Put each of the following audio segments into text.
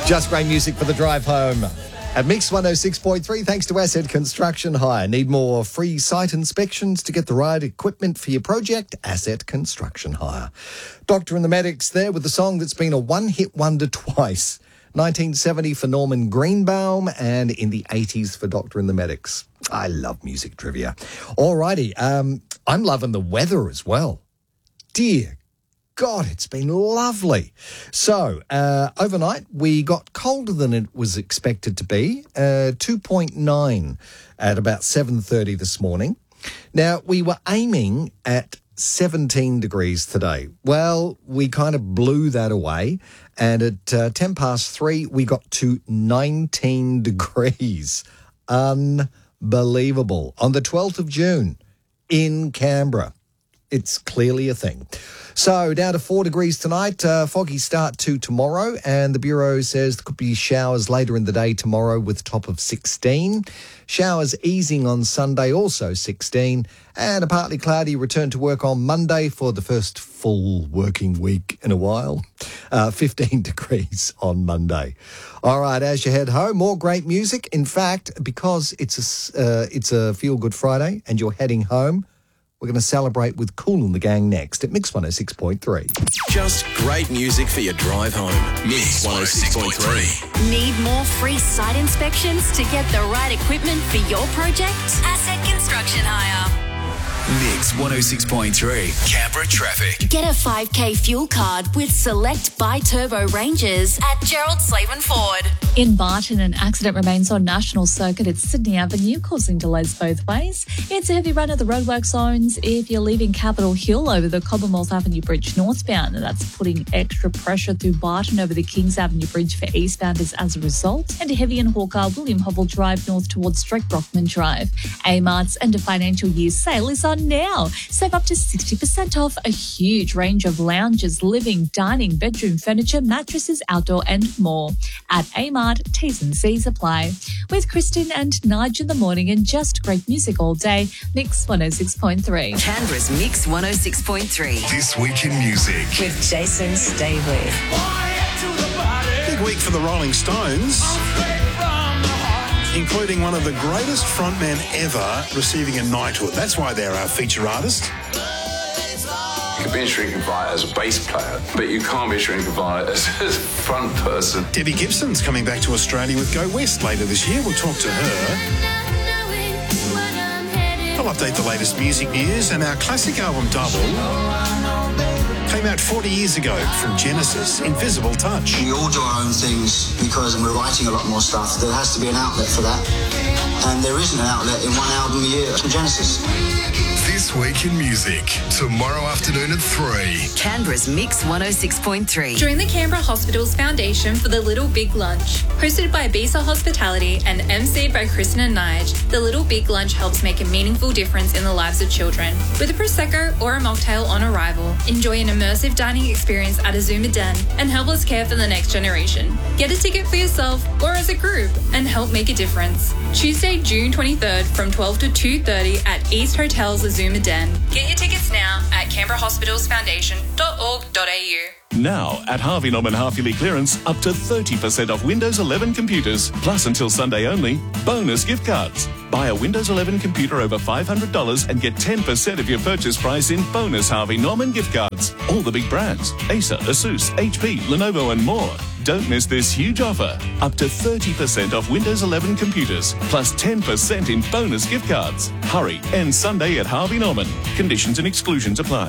Just great music for the drive home. At Mix 106.3, thanks to Asset Construction Hire. Need more free site inspections to get the right equipment for your project? Asset Construction Hire. Doctor and the Medics there with a song that's been a one-hit wonder twice. 1970 for Norman Greenbaum and in the 80s for Doctor and the Medics. I love music trivia. Alrighty, I'm loving the weather as well. Dear God, it's been lovely. So, overnight, we got colder than it was expected to be, 2.9 at about 7:30 this morning. Now, we were aiming at 17 degrees today. Well, we kind of blew that away, and at 10 past 3, we got to 19 degrees. Unbelievable. On the 12th of June in Canberra. It's clearly a thing. So down to 4 degrees tonight, foggy start to tomorrow, and the Bureau says there could be showers later in the day tomorrow with a top of 16. Showers easing on Sunday, also 16, and a partly cloudy return to work on Monday for the first full working week in a while. 15 degrees on Monday. All right, as you head home, more great music. In fact, because it's a Feel Good Friday and you're heading home, we're going to celebrate with Kool and the Gang next at Mix 106.3. Just great music for your drive home. Mix 106.3. Need more free site inspections to get the right equipment for your project? Asset Construction Hire. Mix 106.3. Canberra traffic. Get a 5K fuel card with select bi-turbo ranges at Gerald Slavin Ford. In Barton, an accident remains on National Circuit at Sydney Avenue, causing delays both ways. It's a heavy run at the roadwork zones if you're leaving Capitol Hill over the Commonwealth Avenue Bridge northbound, and that's putting extra pressure through Barton over the Kings Avenue Bridge for eastbounders as a result. And heavy in Hawker, William Hovell Drive north towards Drake Brockman Drive. Amart's end of financial year sale is on now. Save up to 60% off a huge range of lounges, living, dining, bedroom furniture, mattresses, outdoor and more. At Amart, T's and C's apply. With Kristen and Nige in the morning and just great music all day, Mix 106.3. Canberra's Mix 106.3. This week in music. With Jason Staveley. Big week for the Rolling Stones, including one of the greatest frontmen ever receiving a knighthood. That's why they're our feature artist. You can be a shrinking violet as a bass player, but you can't be a shrinking violet as a front person. Debbie Gibson's coming back to Australia with Go West later this year. We'll talk to her. I'll update the latest music news, and our classic album Double came out 40 years ago from Genesis, Invisible Touch. We all do our own things because we're writing a lot more stuff. There has to be an outlet for that. And there isn't an outlet in one album a year from Genesis. This week in music. Tomorrow afternoon at 3. Canberra's Mix 106.3. Join the Canberra Hospitals Foundation for the Little Big Lunch. Hosted by Bisa Hospitality and emceed by Kristen and Nige, the Little Big Lunch helps make a meaningful difference in the lives of children. With a Prosecco or a mocktail on arrival, enjoy an immersive dining experience at Azuma Den and help us care for the next generation. Get a ticket for yourself or as a group and help make a difference. Tuesday, June 23rd from 12 to 2:30 at East Hotel's Azuma Den. Get your tickets now at canberrahospitalsfoundation.org.au. Now, at Harvey Norman half-yearly clearance, up to 30% off Windows 11 computers. Plus, until Sunday only, bonus gift cards. Buy a Windows 11 computer over $500 and get 10% of your purchase price in bonus Harvey Norman gift cards. All the big brands: Acer, Asus, HP, Lenovo and more. Don't miss this huge offer. Up to 30% off Windows 11 computers, plus 10% in bonus gift cards. Hurry, end Sunday at Harvey Norman. Conditions and exclusions apply.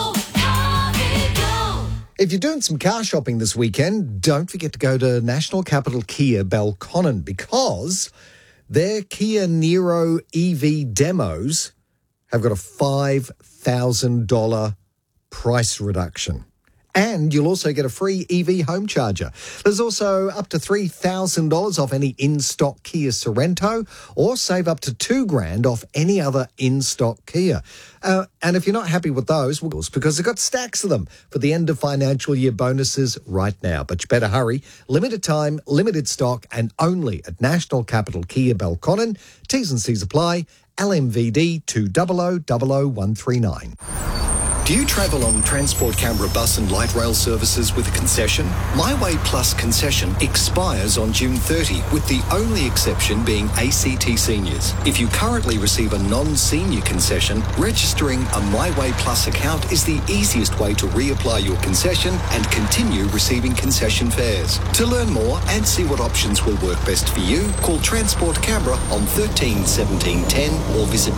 If you're doing some car shopping this weekend, don't forget to go to National Capital Kia Belconnen, because their Kia Niro EV demos have got a $5,000 price reduction. And you'll also get a free EV home charger. There's also up to $3,000 off any in-stock Kia Sorento, or save up to $2,000 off any other in-stock Kia. And if you're not happy with those, well, because they've got stacks of them for the end of financial year bonuses right now. But you better hurry. Limited time, limited stock, and only at National Capital Kia Belconnen. T's and C's apply. LMVD 2000139. Do you travel on Transport Canberra bus and light rail services with a concession? My Way Plus concession expires on June 30, with the only exception being ACT seniors. If you currently receive a non-senior concession, registering a My Way Plus account is the easiest way to reapply your concession and continue receiving concession fares. To learn more and see what options will work best for you, call Transport Canberra on 13 17 10 or visit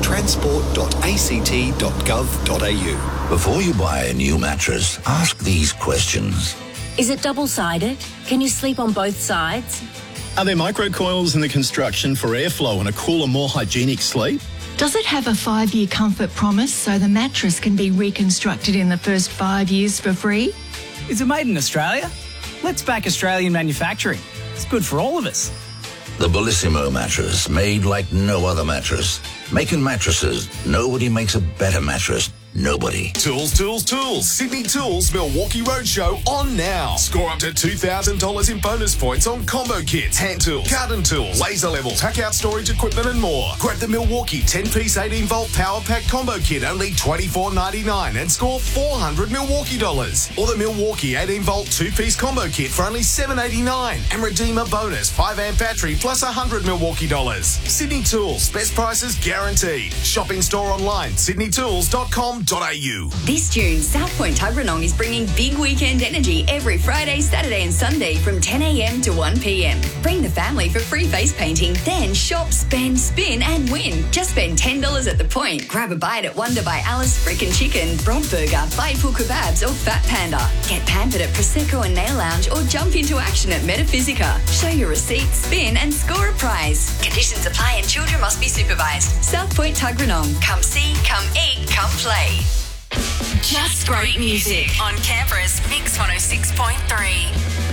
transport.act.gov.au. Before you buy a new mattress, ask these questions. Is it double-sided? Can you sleep on both sides? Are there microcoils in the construction for airflow and a cooler, more hygienic sleep? Does it have a 5-year comfort promise so the mattress can be reconstructed in the first 5 years for free? Is it made in Australia? Let's back Australian manufacturing. It's good for all of us. The Bellissimo mattress, made like no other mattress. Making mattresses, nobody makes a better mattress. Nobody. Tools, tools, tools. Sydney Tools Milwaukee Roadshow on now. Score up to $2,000 in bonus points on combo kits, hand tools, garden tools, laser levels, pack out storage equipment and more. Grab the Milwaukee 10-piece 18-volt power pack combo kit, only $24.99 and score $400 Milwaukee dollars. Or the Milwaukee 18-volt 2-piece combo kit for only $7.89 and redeem a bonus 5-amp battery plus $100 Milwaukee dollars. Sydney Tools, best prices guaranteed. Shop in store online, sydneytools.com. This June, South Point Tuggeranong is bringing big weekend energy every Friday, Saturday and Sunday from 10 a.m. to 1 p.m. Bring the family for free face painting, then shop, spend, spin and win. Just spend $10 at the point. Grab a bite at Wonder by Alice, Frickin' Chicken, Bronx Burger, Bayful Kebabs or Fat Panda. Get pampered at Prosecco and Nail Lounge or jump into action at Metaphysica. Show your receipt, spin and score a prize. Conditions apply and children must be supervised. South Point Tuggeranong. Come see, come eat, come play. Just great music on Canberra's Mix 106.3.